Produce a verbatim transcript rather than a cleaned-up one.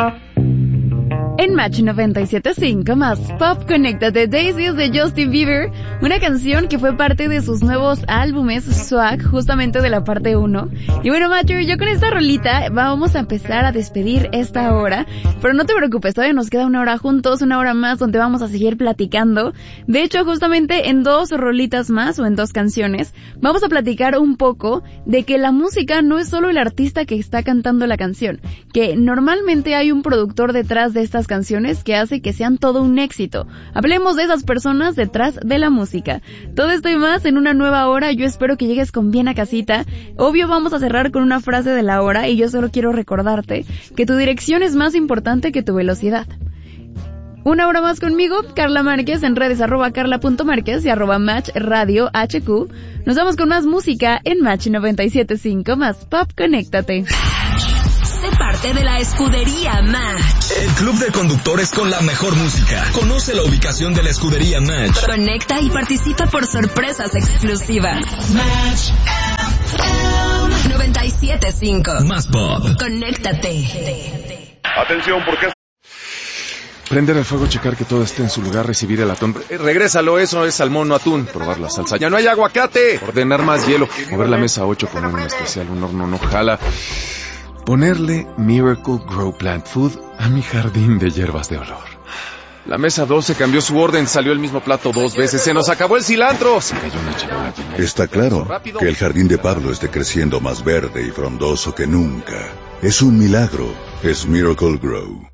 En Match noventa y siete punto cinco más Pop, conéctate. Daisies de Justin Bieber, una canción que fue parte de sus nuevos álbumes Swag, justamente de la parte uno. Y bueno, Matcher, yo con esta rolita vamos a empezar a despedir esta hora, pero no te preocupes, todavía nos queda una hora juntos, una hora más donde vamos a seguir platicando. De hecho, justamente en dos rolitas más o en dos canciones, vamos a platicar un poco de que la música no es solo el artista que está cantando la canción, que normalmente hay un productor detrás de estas canciones que hace que sean todo un éxito. Hablemos de esas personas detrás de la música. Todo esto y más en una nueva hora. Yo espero que llegues con bien a casita. Obvio, vamos a cerrar con una frase de la hora y yo solo quiero recordarte que tu dirección es más importante que tu velocidad. Una hora más conmigo, Carla Márquez, en redes arroba carla.márquez y arroba match radio hq. Nos vamos con más música en Match noventa y siete punto cinco más Pop, conéctate. Sé parte de la escudería Match. El club de conductores con la mejor música. Conoce la ubicación de la escudería Match. Conecta y participa por sorpresas exclusivas. Match noventa y siete punto cinco. Más Pop. Conéctate. Atención, porque... Prender el fuego, checar que todo esté en su lugar, recibir el atún. Eh, regrésalo, eso es salmón, no atún. Probar la salsa. ¡Ya no hay aguacate! Ordenar más hielo. Mover la mesa ocho, poner un especial, un horno no jala. Ponerle Miracle Grow Plant Food a mi jardín de hierbas de olor. La mesa doce cambió su orden, salió el mismo plato dos veces. ¡Se nos acabó el cilantro! Se cayó una charola llena. Está claro que el jardín de Pablo esté creciendo más verde y frondoso que nunca. Es un milagro. Es Miracle Grow.